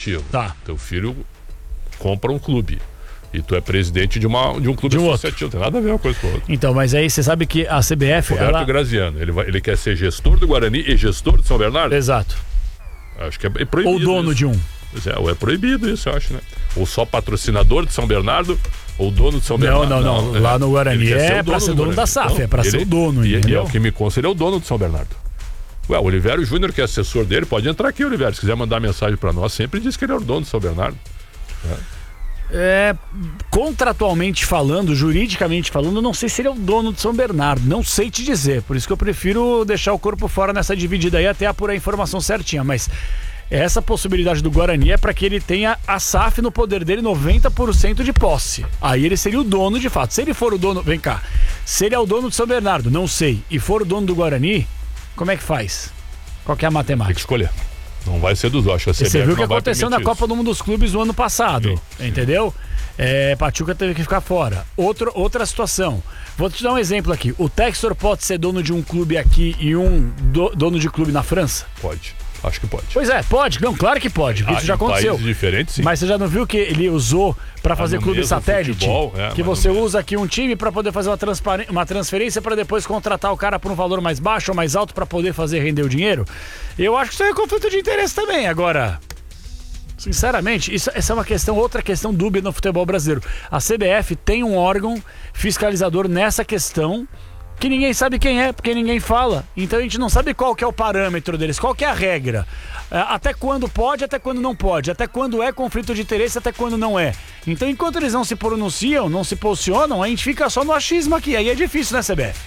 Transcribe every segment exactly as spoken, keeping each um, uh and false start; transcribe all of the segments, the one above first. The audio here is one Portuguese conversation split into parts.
associativo. Tá. Teu filho compra um clube. E tu é presidente de, uma, de um clube de um associativo. Não tem nada a ver uma coisa com a outra. Então, mas aí você sabe que a C B F... Roberto ela... Graziano, ele, vai, ele quer ser gestor do Guarani e gestor de São Bernardo? Exato. Acho que é proibido. Ou dono isso. de um. Pois é, ou é proibido isso, eu acho, né? Ou só patrocinador de São Bernardo, ou dono de São Não, Bernardo. não, não. não. Lá é, no Guarani é pra ser dono da S A F, então, é pra ele, ser o dono, e, entendeu? E é o que me consta, ele é o dono de São Bernardo. Ué, o Olivério Júnior, que é assessor dele, pode entrar aqui, Olivério, se quiser mandar mensagem pra nós, sempre diz que ele é o dono de São Bernardo. É. É, contratualmente falando, juridicamente falando, eu não sei se ele é o dono de São Bernardo, não sei te dizer, por isso que eu prefiro deixar o corpo fora nessa dividida aí até apurar a informação certinha, mas essa possibilidade do Guarani é para que ele tenha a S A F no poder dele noventa por cento de posse, aí ele seria o dono de fato. Se ele for o dono, vem cá, se ele é o dono de São Bernardo, não sei, e for o dono do Guarani, como é que faz? Qual que é a matemática? Tem que escolher. Não vai ser dos dois. Você viu o que aconteceu na Copa do Mundo dos Clubes no ano passado, sim, sim. entendeu? É, Pachuca teve que ficar fora. Outro, outra situação. Vou te dar um exemplo aqui. O Textor pode ser dono de um clube aqui e um do, dono de clube na França? Pode. Acho que pode. Pois é, pode. Não, claro que pode. Isso ah, já aconteceu. Países diferentes, sim. Mas você já não viu que ele usou para fazer ah, clube satélite? Futebol, é, que você usa aqui um time para poder fazer uma, uma transferência para depois contratar o cara por um valor mais baixo ou mais alto para poder fazer render o dinheiro? Eu acho que isso é conflito de interesse também. Agora, sinceramente, isso, essa é uma questão, outra questão dúbia no futebol brasileiro. A C B F tem um órgão fiscalizador nessa questão que ninguém sabe quem é, porque ninguém fala. Então a gente não sabe qual que é o parâmetro deles, qual que é a regra. Até quando pode, até quando não pode. Até quando é conflito de interesse, até quando não é. Então enquanto eles não se pronunciam, não se posicionam, a gente fica só no achismo aqui. Aí é difícil, né, C B F?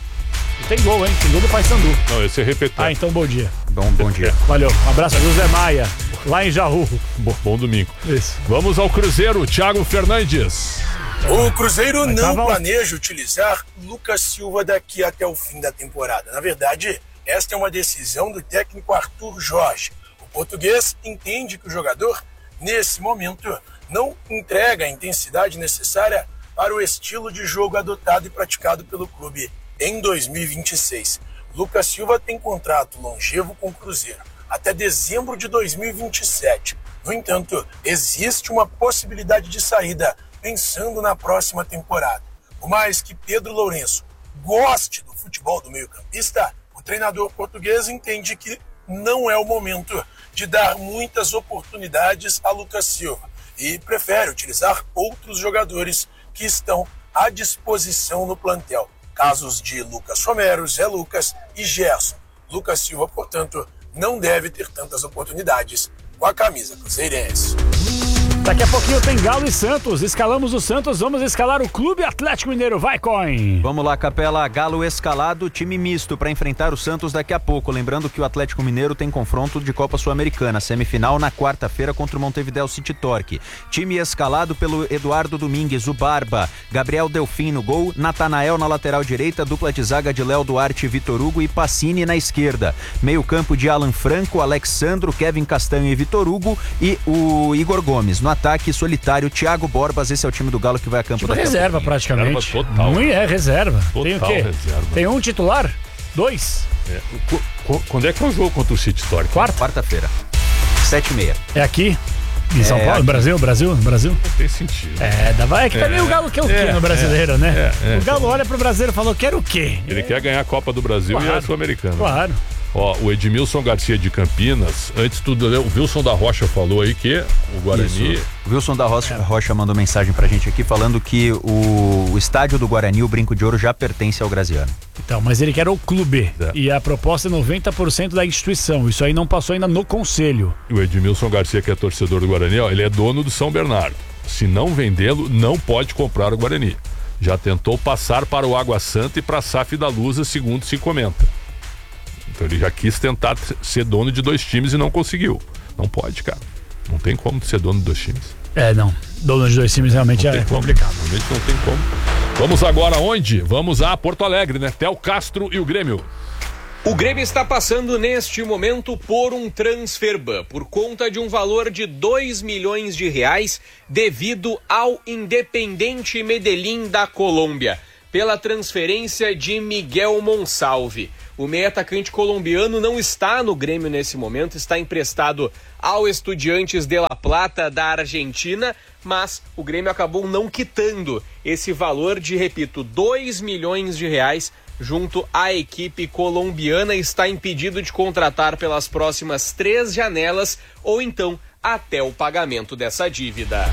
Tem gol, hein? Tem gol do Paysandu. Não, esse é repetido. Ah, então bom dia. Bom, bom dia. Valeu. Um abraço a José Maia, lá em Jaú. Bom, bom domingo. Isso. Vamos ao Cruzeiro, Thiago Fernandes. O Cruzeiro não planeja utilizar Lucas Silva daqui até o fim da temporada. Na verdade, esta é uma decisão do técnico Arthur Jorge. O português entende que o jogador, nesse momento, não entrega a intensidade necessária para o estilo de jogo adotado e praticado pelo clube em dois mil e vinte e seis. Lucas Silva tem contrato longevo com o Cruzeiro até dezembro de dois mil e vinte e sete. No entanto, existe uma possibilidade de saída pensando na próxima temporada. Por mais que Pedro Lourenço goste do futebol do meio-campista, o treinador português entende que não é o momento de dar muitas oportunidades a Lucas Silva e prefere utilizar outros jogadores que estão à disposição no plantel. Casos de Lucas Romero, Zé Lucas e Gerson. Lucas Silva, portanto, não deve ter tantas oportunidades com a camisa cruzeirense. Daqui a pouquinho tem Galo e Santos. Escalamos o Santos, vamos escalar o Clube Atlético Mineiro. Vai, Coin! Vamos lá, Capela. Galo escalado, time misto para enfrentar o Santos daqui a pouco. Lembrando que o Atlético Mineiro tem confronto de Copa Sul-Americana, semifinal na quarta-feira contra o Montevideo City Torque. Time escalado pelo Eduardo Domingues, o Barba, Gabriel Delfim no gol, Natanael na lateral direita, dupla de zaga de Léo Duarte, Vitor Hugo e Pacini na esquerda. Meio campo de Alan Franco, Alexandro, Kevin Castanho e Vitor Hugo e o Igor Gomes. No ataque solitário, Thiago Borbas, esse é o time do Galo que vai a campo tipo daqui reserva a praticamente. Reserva total. Não é reserva. Total tem o quê? Reserva. Tem um titular? Dois? É. Quando é que é o jogo contra o City Torque? Quarta? Quarta-feira. Sete e meia. É aqui? Em São é Paulo? Aqui. Brasil? Brasil? Brasil? Não tem sentido. É, dá, é que também é, o Galo quer o quê é, no brasileiro, é, né? É, é. O Galo olha pro brasileiro e falou, quero o quê? Ele é. quer ganhar a Copa do Brasil claro. e a Sul-Americana. Claro. Ó, o Edmilson Garcia de Campinas, antes tudo, o Wilson da Rocha falou aí que o Guarani... Isso. O Wilson da Rocha, é. Rocha mandou mensagem pra gente aqui falando que o, o estádio do Guarani, o Brinco de Ouro, já pertence ao Graziano. Então, mas ele quer o clube. É. E a proposta é noventa por cento da instituição. Isso aí não passou ainda no conselho. E o Edmilson Garcia, que é torcedor do Guarani, ó, ele é dono do São Bernardo. Se não vendê-lo, não pode comprar o Guarani. Já tentou passar para o Água Santa e para a S A F da Lusa, segundo se comenta. Então ele já quis tentar ser dono de dois times e não conseguiu. Não pode, cara. Não tem como ser dono de dois times. É, não. Dono de dois times realmente é complicado. Realmente não tem como. Vamos agora aonde? Vamos a Porto Alegre, né? Theo Castro e o Grêmio. O Grêmio está passando neste momento por um transferban, por conta de um valor de dois milhões de reais devido ao Independiente Medellín da Colômbia. pela transferência de Miguel Monsalve. O meio atacante colombiano não está no Grêmio nesse momento, está emprestado ao Estudiantes de La Plata da Argentina, mas o Grêmio acabou não quitando esse valor de, repito, dois milhões de reais junto à equipe colombiana. Está impedido de contratar pelas próximas três janelas ou então até o pagamento dessa dívida.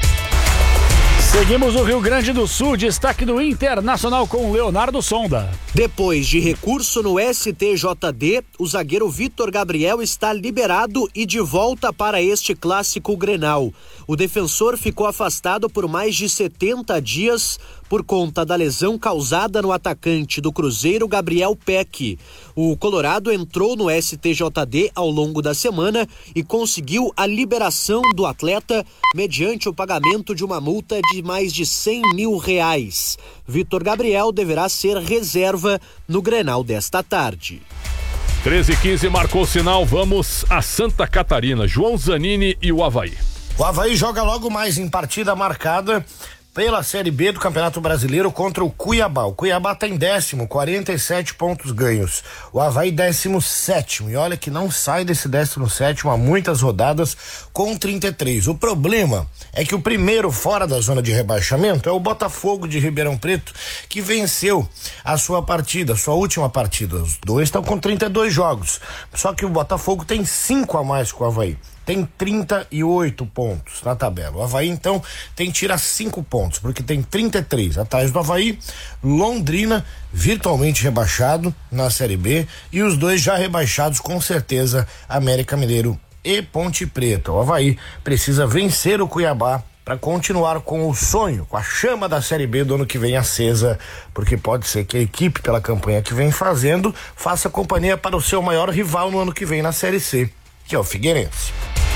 Seguimos o Rio Grande do Sul, destaque do Internacional com Leonardo Sonda. Depois de recurso no S T J D, o zagueiro Vitor Gabriel está liberado e de volta para este clássico Grenal. O defensor ficou afastado por mais de setenta dias por conta da lesão causada no atacante do Cruzeiro, Gabriel Peck. O Colorado entrou no S T J D ao longo da semana e conseguiu a liberação do atleta mediante o pagamento de uma multa de mais de cem mil reais. Vitor Gabriel deverá ser reserva no Grenal desta tarde. treze e quinze marcou o sinal, vamos a Santa Catarina. João Zanini e o Avaí. O Avaí joga logo mais em partida marcada pela Série B do Campeonato Brasileiro contra o Cuiabá. O Cuiabá tem décimo, quarenta e sete pontos ganhos. O Avaí décimo sétimo. E olha que não sai desse décimo sétimo há muitas rodadas com trinta e três. O problema é que o primeiro fora da zona de rebaixamento é o Botafogo de Ribeirão Preto, que venceu a sua partida, a sua última partida. Os dois estão com trinta e dois jogos. Só que o Botafogo tem cinco a mais que o Avaí. Tem trinta e oito pontos na tabela. O Avaí, então, tem que tirar cinco pontos, porque tem trinta e três. Atrás do Avaí, Londrina, virtualmente rebaixado na Série B, e os dois já rebaixados, com certeza, América Mineiro e Ponte Preta. O Avaí precisa vencer o Cuiabá para continuar com o sonho, com a chama da Série B do ano que vem acesa, porque pode ser que a equipe, pela campanha que vem fazendo, faça companhia para o seu maior rival no ano que vem na Série C, que é o Figueirense.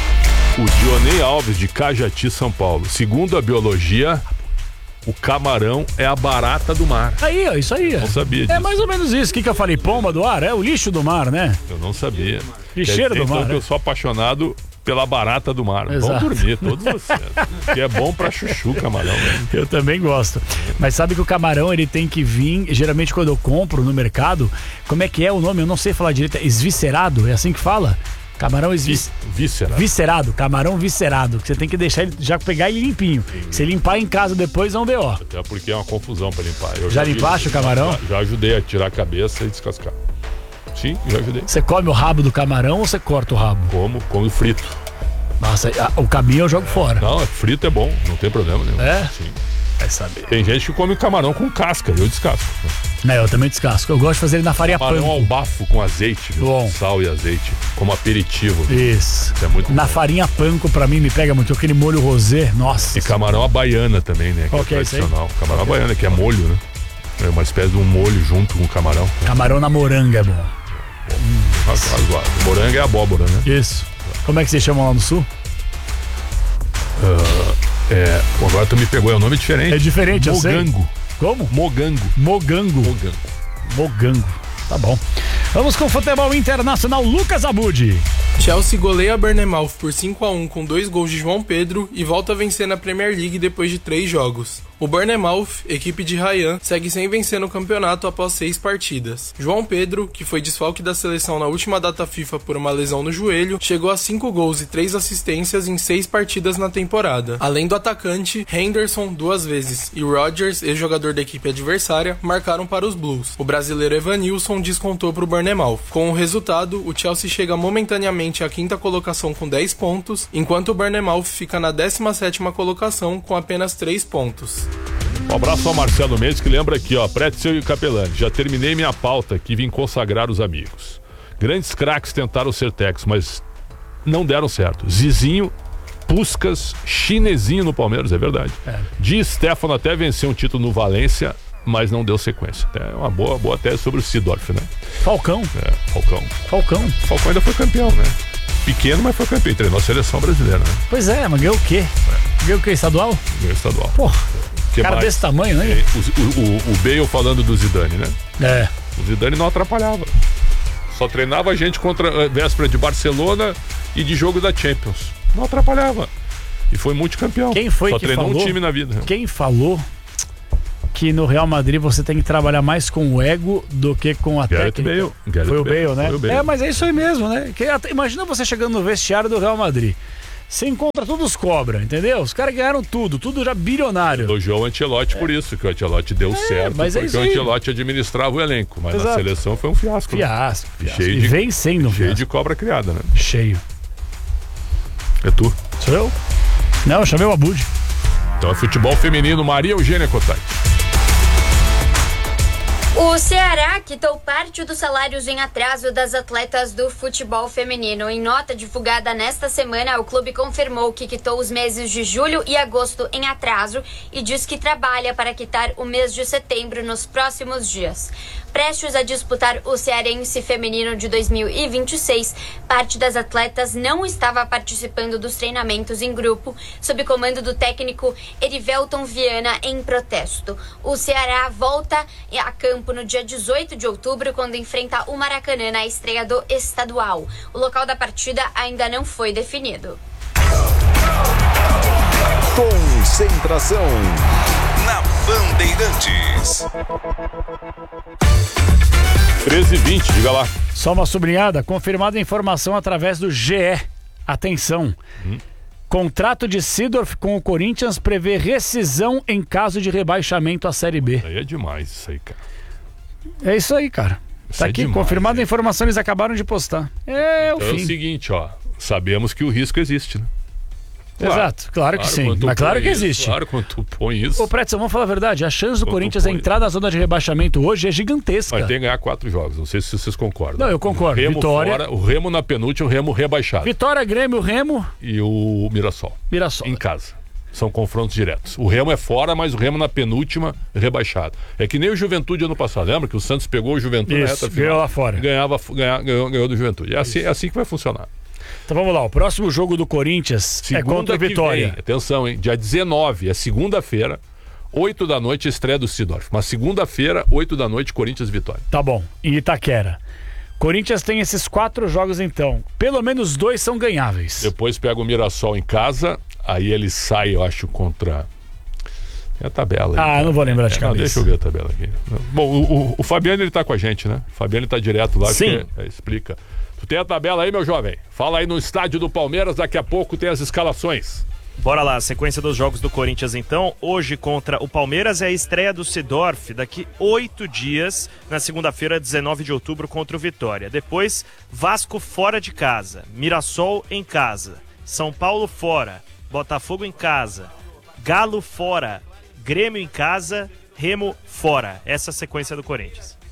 O Dionei Alves, de Cajati, São Paulo. Segundo a biologia, o camarão é a barata do mar. Aí, ó, isso aí. Não sabia disso. É mais ou menos isso. O que, que eu falei? Pomba do ar? É o lixo do mar, né? Eu não sabia. Lixeiro do então mar. Que né? eu sou apaixonado pela barata do mar. Exato. Vão dormir, todos vocês. Que é bom pra chuchu, camarão. Né? Eu também gosto. Mas sabe que o camarão, ele tem que vir, geralmente quando eu compro no mercado, como é que é o nome? Eu não sei falar direito. É esviscerado? É assim que fala? Camarão esvis... Viscerado. Viscerado, camarão viscerado. Que você tem que deixar ele, já pegar ele limpinho. Se limpar em casa depois, é um B O. Até porque é uma confusão pra limpar. Eu já, já limpaste o camarão? Já, já ajudei a tirar a cabeça e descascar. Sim, já ajudei. Você come o rabo do camarão ou você corta o rabo? Como, como frito. Nossa, a, o caminho eu jogo fora. Não, frito é bom, não tem problema nenhum. É? Sim. Vai saber. Tem gente que come camarão com casca, eu descasco. É, eu também descasco. Eu gosto de fazer ele na farinha camarão panko. ao bafo com azeite, viu? Bom. Sal e azeite, como aperitivo. Isso. Isso é muito na bom. farinha panko, pra mim, me pega muito. Aquele molho rosé, nossa. E camarão à baiana também, né? Que Qual é que é esse aí? tradicional. Camarão à baiana, que é molho, né? É uma espécie de um molho junto com o camarão. Camarão na moranga é bom. Hum. Moranga é abóbora, né? Isso. Como é que vocês chamam lá no sul? Uh, é, agora tu me pegou, é um nome diferente. É diferente, eu sei. Mogango. Como? Mogango. Mogango. Mogango. Mogango. Tá bom. Vamos com o futebol internacional, Lucas Abud. Chelsea goleia Bournemouth por cinco a um com dois gols de João Pedro e volta a vencer na Premier League depois de três jogos. O Bournemouth, equipe de Ryan, segue sem vencer no campeonato após seis partidas. João Pedro, que foi desfalque da seleção na última data FIFA por uma lesão no joelho, chegou a cinco gols e três assistências em seis partidas na temporada. Além do atacante, Henderson duas vezes e Rodgers, ex-jogador da equipe adversária, marcaram para os Blues. O brasileiro Evanilson descontou para o Bournemouth. Com o resultado, o Chelsea chega momentaneamente à quinta colocação com dez pontos, enquanto o Bournemouth fica na décima sétima colocação com apenas três pontos. Um abraço ao Marcelo Mendes, que lembra aqui, ó, Pretzel e Capelani. Já terminei minha pauta aqui, vim consagrar os amigos. Grandes craques tentaram ser técnicos, mas não deram certo. Zizinho, Puskas, Chinesinho no Palmeiras, é verdade. É. Di Stefano até venceu um título no Valência, mas não deu sequência. É uma boa, boa tese sobre o Sidorf, né? Falcão. É, Falcão. Falcão. Falcão ainda foi campeão, né? Pequeno, mas foi campeão. Treinou a seleção brasileira, né? Pois é, mas ganhou o quê? É. Ganhou o quê? Estadual? Ganhou estadual. Pô, que cara mais? Desse tamanho, né? O, o, o Bale falando do Zidane, né? É. O Zidane não atrapalhava. Só treinava a gente contra a véspera de Barcelona e de jogo da Champions. Não atrapalhava. E foi multicampeão. Quem foi Só que treinou falou? um time na vida. Quem falou que no Real Madrid você tem que trabalhar mais com o ego do que com a Gareth técnica. Bale. Gareth Foi o Bale, Bale, né? foi o Bale. É, mas é isso aí mesmo, né? Que, imagina você chegando no vestiário do Real Madrid. Você encontra todos os cobra, entendeu? Os caras ganharam tudo, tudo já bilionário. Elogiou o Ancelotti é. por isso, que o Ancelotti deu é, certo, mas porque é o Ancelotti administrava o elenco, mas Exato. na seleção foi um fiasco. Fiasco, né? fiasco. Cheio e de, vem sendo um Cheio fiasco. de cobra criada, né? Cheio. É tu? Sou eu? Não, eu chamei o Abud. Então é futebol feminino, Maria Eugênia Cottai. O Ceará quitou parte dos salários em atraso das atletas do futebol feminino. Em nota divulgada nesta semana, o clube confirmou que quitou os meses de julho e agosto em atraso e diz que trabalha para quitar o mês de setembro nos próximos dias. Prestes a disputar o Cearense Feminino de dois mil e vinte e seis, parte das atletas não estava participando dos treinamentos em grupo, sob comando do técnico Erivelton Viana, em protesto. O Ceará volta a campo no dia dezoito de outubro, quando enfrenta o Maracanã na estreia do estadual. O local da partida ainda não foi definido. Concentração na Bandeirantes. treze e vinte, diga lá. Só uma sublinhada, confirmada a informação através do G E. Atenção. Hum. Contrato de Seedorf com o Corinthians prevê rescisão em caso de rebaixamento à Série B. Aí é demais isso aí, cara. É isso aí, cara. Isso tá é aqui, demais, confirmada né? a informação, eles acabaram de postar. É então o fim. É o seguinte, ó. Sabemos que o risco existe, né? Claro, Exato, claro que claro sim. Mas claro que isso, existe. Claro, quando tu põe isso. Ô, Pretzel, vamos falar a verdade. A chance do Corinthians entrar na zona de rebaixamento hoje é gigantesca. Mas tem que ganhar quatro jogos. Não sei se vocês concordam. Não, eu concordo. O Remo Vitória. Fora, o Remo na penúltima, o Remo rebaixado. Vitória, Grêmio, Remo. E o Mirassol. Mirassol. Em casa. São confrontos diretos. O Remo é fora, mas o Remo na penúltima, rebaixado. É que nem o Juventude ano passado. Lembra que o Santos pegou o Juventude Isso, na reta final? ganhou lá fora. Ganhava, ganhava, ganhou, ganhou do Juventude. É assim, é assim que vai funcionar. Então vamos lá, o próximo jogo do Corinthians segunda é contra o Vitória. Vem, atenção, hein? Dia dezenove, é segunda-feira, oito da noite, estreia do Seedorf. Mas segunda-feira, oito da noite, Corinthians e Vitória. Tá bom, em Itaquera. Corinthians tem esses quatro jogos então. Pelo menos dois são ganháveis. Depois pega o Mirassol em casa, aí ele sai, eu acho, contra... Tem a tabela. Ah, aí, não vou lembrar de é, cabeça. Não, deixa eu ver a tabela aqui. Bom, o, o, o Fabiano, ele tá com a gente, né? O Fabiano tá direto lá. Sim. Que, é, explica. Tu tem a tabela aí, meu jovem? Fala aí no estádio do Palmeiras, daqui a pouco tem as escalações. Bora lá, sequência dos jogos do Corinthians então. Hoje contra o Palmeiras é a estreia do Seedorf, daqui oito dias, na segunda-feira, dezenove de outubro, contra o Vitória. Depois, Vasco fora de casa, Mirassol em casa, São Paulo fora, Botafogo em casa, Galo fora, Grêmio em casa, Remo fora. Essa é a sequência do Corinthians.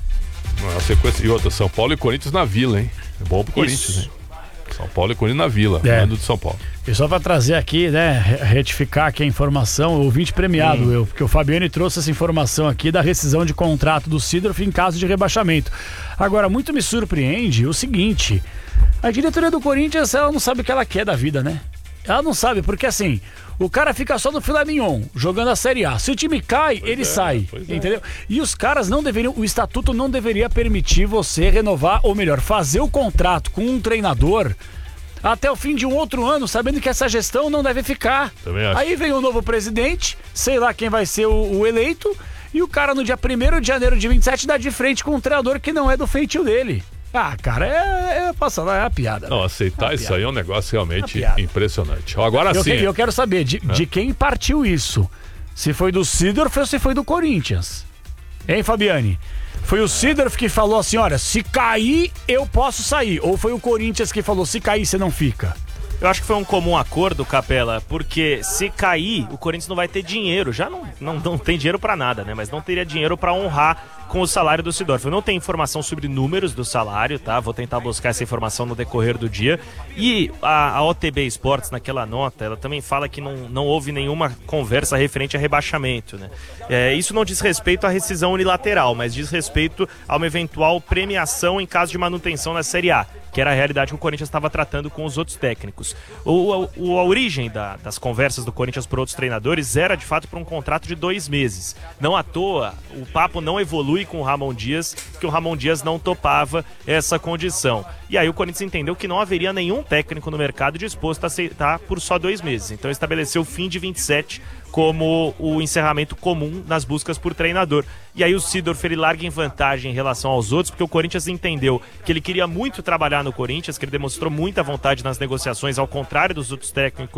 A sequência, e outra, São Paulo e Corinthians na Vila, hein? É bom pro Corinthians, Isso. hein? São Paulo e Corinthians na Vila, É. mando de São Paulo. E só pra trazer aqui, né, retificar aqui a informação, o ouvinte premiado, hum. eu, porque o Fabiano trouxe essa informação aqui da rescisão de contrato do Seedorf em caso de rebaixamento. Agora, muito me surpreende o seguinte, a diretoria do Corinthians, ela não sabe o que ela quer da vida, né? Ela não sabe, porque assim, o cara fica só no filé mignon, jogando a Série A. Se o time cai, pois ele é, sai, entendeu? É. E os caras não deveriam, o estatuto não deveria permitir você renovar, ou melhor, fazer o contrato com um treinador até o fim de um outro ano, sabendo que essa gestão não deve ficar. Também acho. Aí vem o novo presidente, sei lá quem vai ser o, o eleito, e o cara no dia primeiro de janeiro de vinte e sete dá de frente com um treinador que não é do feitio dele. Ah, cara, é, é, passa, é a piada. Não, aceitar é isso piada. aí é um negócio realmente é impressionante. Agora eu sim. Que, eu quero saber de, é. de quem partiu isso. Se foi do Seedorf ou se foi do Corinthians. Hein, Fabiane? Foi o Seedorf que falou assim, olha, se cair, eu posso sair. Ou foi o Corinthians que falou, se cair, você não fica? Eu acho que foi um comum acordo, Capela, porque se cair, o Corinthians não vai ter dinheiro. Já não, não, não tem dinheiro pra nada, né? Mas não teria dinheiro pra honrar com o salário do Seedorf. Eu não tenho informação sobre números do salário, tá? Vou tentar buscar essa informação no decorrer do dia. E a, a O T B Esportes, naquela nota, ela também fala que não, não houve nenhuma conversa referente a rebaixamento, né? É, isso não diz respeito à rescisão unilateral, mas diz respeito a uma eventual premiação em caso de manutenção na Série A, que era a realidade que o Corinthians estava tratando com os outros técnicos. O, o, a origem da, das conversas do Corinthians por outros treinadores era, de fato, para um contrato de dois meses. Não à toa, o papo não evolui Rui com o Ramon Dias, que o Ramon Dias não topava essa condição. E aí o Corinthians entendeu que não haveria nenhum técnico no mercado disposto a aceitar por só dois meses. Então estabeleceu o fim de vinte e sete como o encerramento comum nas buscas por treinador. E aí o Seedorf ele larga em vantagem em relação aos outros, porque o Corinthians entendeu que ele queria muito trabalhar no Corinthians, que ele demonstrou muita vontade nas negociações, ao contrário dos outros técnicos